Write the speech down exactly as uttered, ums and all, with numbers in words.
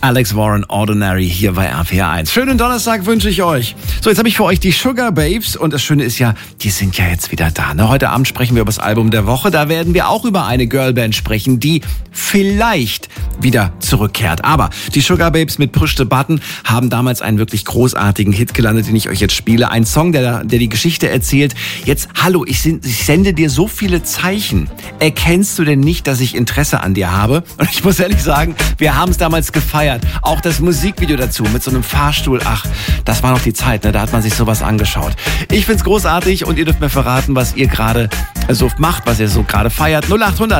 Alex Warren, Ordinary, hier bei R P R eins. Schönen Donnerstag wünsche ich euch. So, jetzt habe ich für euch die Sugar Babes und das Schöne ist ja, die sind ja jetzt wieder da. Ne? Heute Abend sprechen wir über das Album der Woche. Da werden wir auch über eine Girlband sprechen, die vielleicht wieder zurückkehrt. Aber die Sugar Babes mit Push the Button haben damals einen wirklich großartigen Hit gelandet, den ich euch jetzt spiele. Ein Song, der, der die Geschichte erzählt. Jetzt, hallo, ich, ich sende dir so viele Zeichen. Erkennst du denn nicht, dass ich Interesse an dir habe? Und ich muss ehrlich sagen, wir haben es damals gefeiert. Auch das Musikvideo dazu mit so einem Fahrstuhl. Ach, das war noch die Zeit, ne? Da hat man sich sowas angeschaut. Ich find's großartig und ihr dürft mir verraten, was ihr gerade so macht, was ihr so gerade feiert. null acht hundert